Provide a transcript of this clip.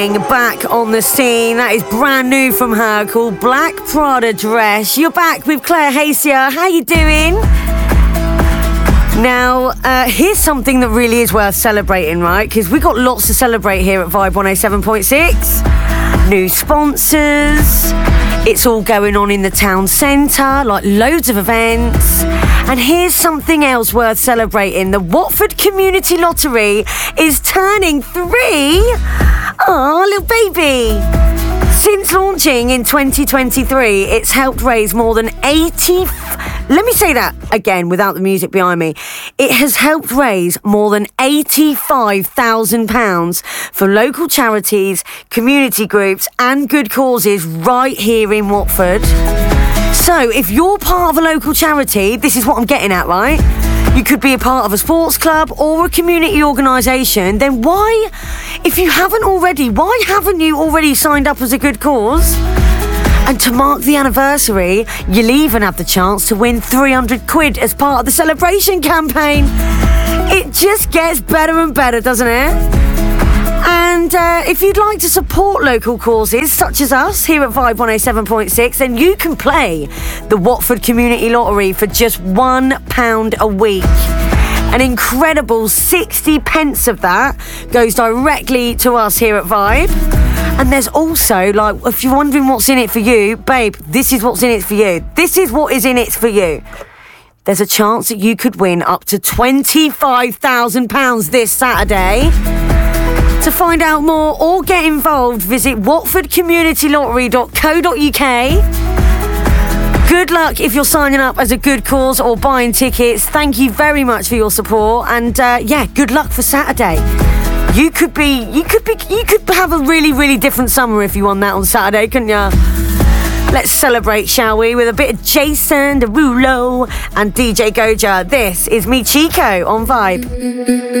Back on the scene. That is brand new from her, called Black Prada Dress. You're back with Claire Hacier. How you doing? Now, here's something that really is worth celebrating, right? Because we got lots to celebrate here at Vibe 107.6. New sponsors. It's all going on in the town centre, like loads of events. And here's something else worth celebrating. The Watford Community Lottery is turning 3. Aw, little baby. Since launching in 2023, it's helped raise more than 80... Let me say that again without the music behind me. It has helped raise more than £85,000 for local charities, community groups and good causes right here in Watford. So if you're part of a local charity, this is what I'm getting at, right? You could be a part of a sports club or a community organisation. Then why, if you haven't already, why haven't you already signed up as a good cause? And to mark the anniversary, you'll even have the chance to win 300 quid as part of the celebration campaign. It just gets better and better, doesn't it? And if you'd like to support local causes such as us here at Vibe 107.6, then you can play the Watford Community Lottery for just £1 a week. An incredible 60 pence of that goes directly to us here at Vibe. And there's also, like, if you're wondering what's in it for you, babe, this is what's in it for you. This is what is in it for you. There's a chance that you could win up to £25,000 this Saturday. To find out more or get involved, visit watfordcommunitylottery.co.uk. Good luck if you're signing up as a good cause or buying tickets. Thank you very much for your support, and good luck for Saturday. You could have a really, really different summer if you won that on Saturday, couldn't you? Let's celebrate, shall we, with a bit of Jason Derulo and DJ Goja. This is Me Chico on Vibe.